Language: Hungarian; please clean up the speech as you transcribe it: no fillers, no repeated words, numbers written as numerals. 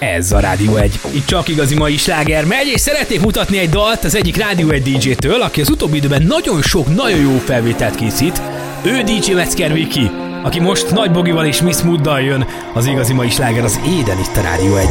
Ez a Rádió 1. Itt csak igazi mai sláger megy, és szeretnék mutatni egy dalt az egyik Rádió 1 DJ-től, aki az utóbbi időben nagyon sok, nagyon jó felvételt készít. Ő DJ Metzger Viki, aki most Nagy Bogival és Miss Mooddal jön. Az igazi mai sláger az Éden itt a Rádió 1-en.